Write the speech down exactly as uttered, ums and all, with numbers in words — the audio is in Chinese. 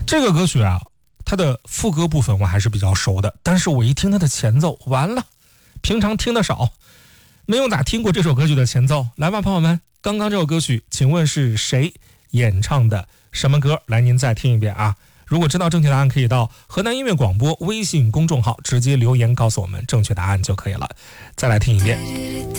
这个歌曲啊，它的副歌部分我还是比较熟的，但是我一听它的前奏，完了，平常听得少，没有咋听过这首歌曲的前奏。来吧，朋友们，刚刚这首歌曲，请问是谁演唱的？什么歌？来，您再听一遍啊！如果知道正确答案，可以到河南音乐广播微信公众号直接留言告诉我们正确答案就可以了。再来听一遍。